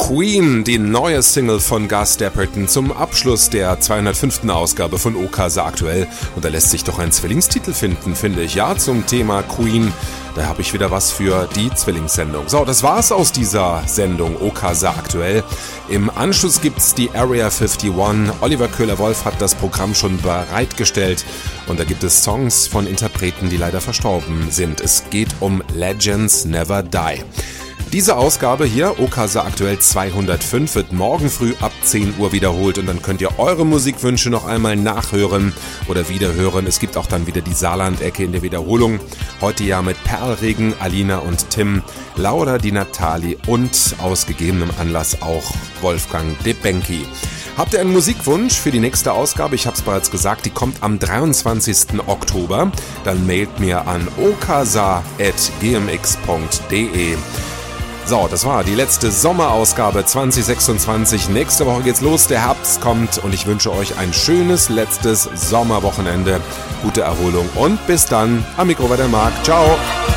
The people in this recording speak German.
Queen, die neue Single von Gus Dapperton zum Abschluss der 205. Ausgabe von Okasa aktuell. Und da lässt sich doch ein Zwillingstitel finden, finde ich. Ja, zum Thema Queen, da habe ich wieder was für die Zwillingssendung. So, das war's aus dieser Sendung Okasa aktuell. Im Anschluss gibt's die Area 51. Oliver Köhler-Wolf hat das Programm schon bereitgestellt. Und da gibt es Songs von Interpreten, die leider verstorben sind. Es geht um Legends Never Die. Diese Ausgabe hier, Okasa aktuell 205, wird morgen früh ab 10 Uhr wiederholt und dann könnt ihr eure Musikwünsche noch einmal nachhören oder wiederhören. Es gibt auch dann wieder die Saarland-Ecke in der Wiederholung. Heute ja mit Perlregen, Alina und Tim, Laura, die Nathalie und aus gegebenem Anlass auch Wolfgang Debenki. Habt ihr einen Musikwunsch für die nächste Ausgabe? Ich habe es bereits gesagt, die kommt am 23. Oktober. Dann mailt mir an okasa@gmx.de. So, das war die letzte Sommerausgabe 2026. Nächste Woche geht's los, der Herbst kommt und ich wünsche euch ein schönes letztes Sommerwochenende. Gute Erholung und bis dann. Am Mikro war der Marc. Ciao.